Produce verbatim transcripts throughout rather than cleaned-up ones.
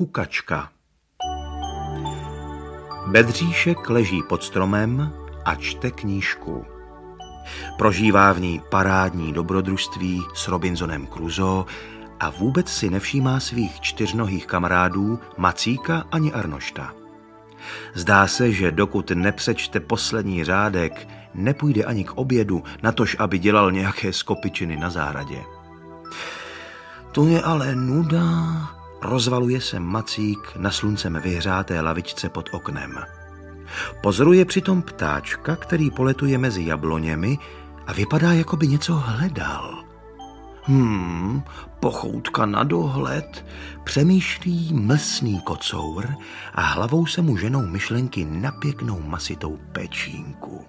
Kukačka. Bedříšek leží pod stromem a čte knížku. Prožívá v ní parádní dobrodružství s Robinsonem Crusoe a vůbec si nevšímá svých čtyřnohých kamarádů Macíka ani Arnošta. Zdá se, že dokud nepřečte poslední řádek, nepůjde ani k obědu, natož aby dělal nějaké skopičiny na zahradě. To je ale nuda, rozvaluje se Macík na sluncem vyhřáté lavičce pod oknem. Pozoruje přitom ptáčka, který poletuje mezi jabloněmi a vypadá, jako by něco hledal. Hmm, pochoutka na dohled, přemýšlí mlsný kocour a hlavou se mu ženou myšlenky na pěknou masitou pečínku.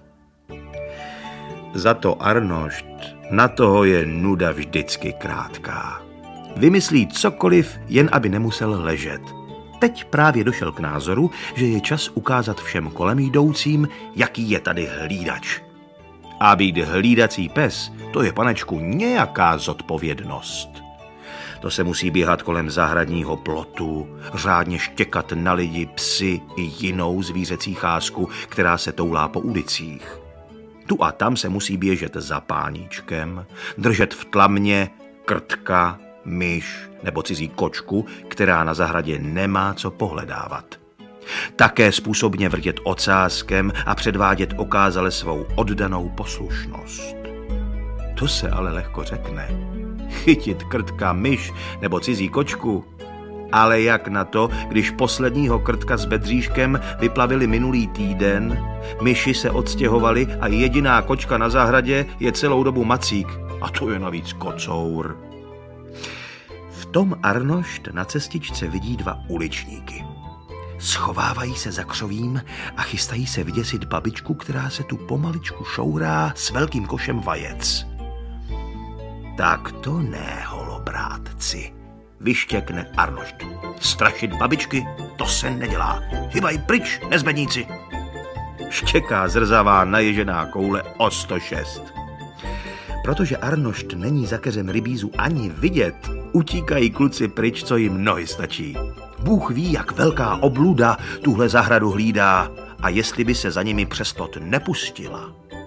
Za to Arnošt, na toho je nuda vždycky krátká. Vymyslí cokoliv, jen aby nemusel ležet. Teď právě došel k názoru, že je čas ukázat všem kolem jdoucím, jaký je tady hlídač. A být hlídací pes, to je, panečku, nějaká zodpovědnost. To se musí běhat kolem zahradního plotu, řádně štěkat na lidi, psy i jinou zvířecí cházku, která se toulá po ulicích. Tu a tam se musí běžet za páníčkem, držet v tlamě krtka, myš nebo cizí kočku, která na zahradě nemá co pohledávat. Také způsobně vrtět ocáskem a předvádět okázale svou oddanou poslušnost. To se ale lehko řekne. Chytit krtka, myš nebo cizí kočku. Ale jak na to, když posledního krtka s Bedříškem vyplavili minulý týden, myši se odstěhovali a jediná kočka na zahradě je celou dobu Macík. A to je navíc kocour. V tom Arnošt na cestičce vidí dva uličníky. Schovávají se za křovím a chystají se vyděsit babičku, která se tu pomaličku šourá s velkým košem vajec. Tak to ne, holobrátci, vyštěkne Arnošt. Strašit babičky, to se nedělá. Hybaj pryč, nezbedníci. Štěká zrzavá naježená koule o sto šest. Protože Arnošt není za keřem rybízu ani vidět, utíkají kluci pryč, co jim nohy stačí. Bůh ví, jak velká obluda tuhle zahradu hlídá a jestli by se za nimi přestot nepustila.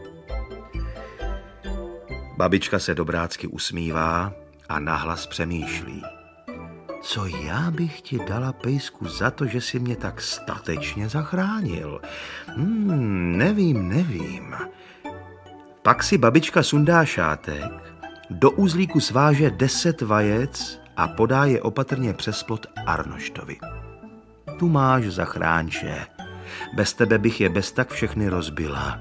Babička se dobrácky usmívá a nahlas přemýšlí. Co já bych ti dala, pejsku, za to, že jsi mě tak statečně zachránil? Hmm, nevím, nevím. Pak si babička sundá šátek, do uzlíku sváže deset vajec a podá je opatrně přes plot Arnoštovi. Tu máš, zachránče. Bez tebe bych je bez tak všechny rozbila.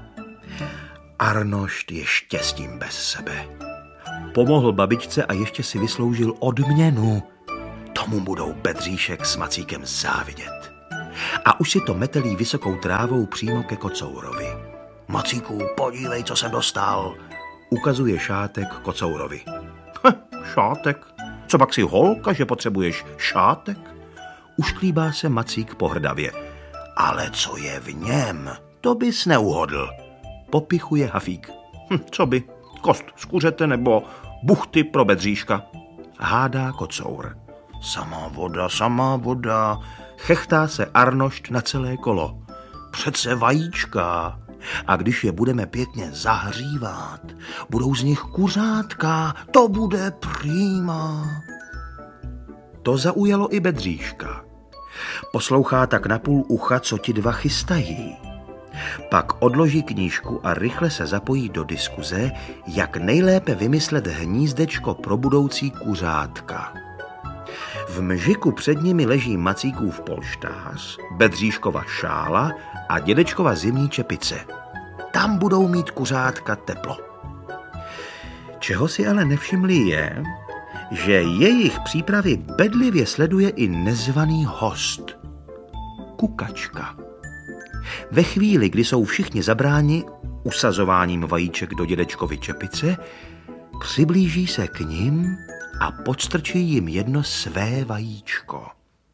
Arnošt je štěstím bez sebe. Pomohl babičce a ještě si vysloužil odměnu. Tomu budou Bedříšek s Macíkem závidět. A už si to metelí vysokou trávou přímo ke kocourovi. Macíku, podívej, co jsem dostal. Ukazuje šátek kocourovi. Hm, šátek? Co pak si holka, že potřebuješ šátek? Ušklíbá se Macík pohrdavě. Ale co je v něm, to bys neuhodl. Popichuje Hafík. Hm, co by? Kost z kuřete nebo buchty pro Bedříška? Hádá kocour. Samá voda, samá voda. Chechtá se Arnošt na celé kolo. Přece vajíčka. A když je budeme pěkně zahřívat, budou z nich kuřátka, to bude prýma. To zaujalo i Bedříška. Poslouchá tak napůl ucha, co ti dva chystají. Pak odloží knížku a rychle se zapojí do diskuze, jak nejlépe vymyslet hnízdečko pro budoucí kuřátka. V mžiku před nimi leží Macíkův polštář, Bedříškova šála a dědečkova zimní čepice. Tam budou mít kuřátka teplo. Čeho si ale nevšimli je, že jejich přípravy bedlivě sleduje i nezvaný host. Kukačka. Ve chvíli, kdy jsou všichni zabráni usazováním vajíček do dědečkovy čepice, přiblíží se k nim a podstrčí jim jedno své vajíčko.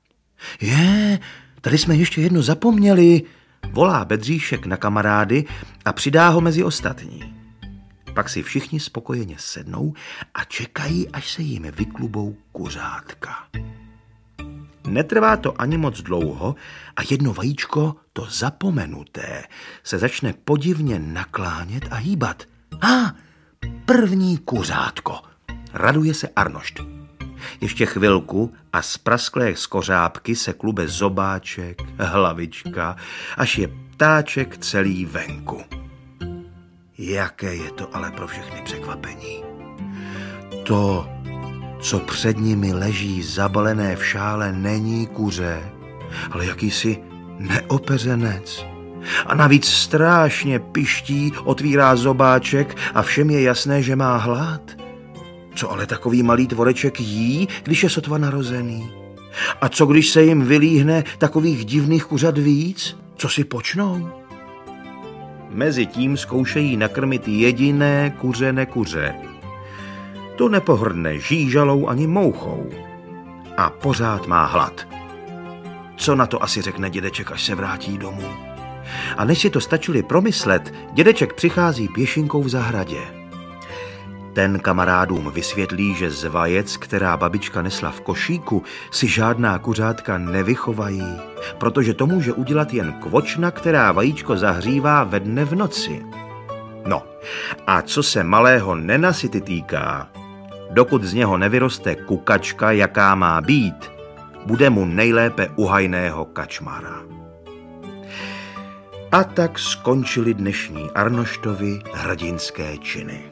Je, tady jsme ještě jedno zapomněli, volá Bedříšek na kamarády a přidá ho mezi ostatní. Pak si všichni spokojeně sednou a čekají, až se jim vyklubou kuřátka. Netrvá to ani moc dlouho a jedno vajíčko, to zapomenuté, se začne podivně naklánět a hýbat. A ah, první kuřátko, raduje se Arnošt. Ještě chvilku a z prasklé skořápky se klube zobáček, hlavička, až je ptáček celý venku. Jaké je to ale pro všechny překvapení. To, co před nimi leží zabalené v šále, není kuře, ale jakýsi neopeřenec. A navíc strašně piští, otvírá zobáček a všem je jasné, že má hlad. Co ale takový malý tvoreček jí, když je sotva narozený? A co když se jim vylíhne takových divných kuřat víc? Co si počnou? Mezitím zkoušejí nakrmit jediné kuře nekuře. To nepohrdne žížalou ani mouchou. A pořád má hlad. Co na to asi řekne dědeček, až se vrátí domů? A než si to stačili promyslet, dědeček přichází pěšinkou v zahradě. Ten kamarádům vysvětlí, že z vajec, která babička nesla v košíku, si žádná kuřátka nevychovají, protože to může udělat jen kvočna, která vajíčko zahřívá ve dne v noci. No, a co se malého nenasyty týká, dokud z něho nevyroste kukačka, jaká má být, bude mu nejlépe u hajného kačmara. A tak skončily dnešní Arnoštovy hrdinské činy.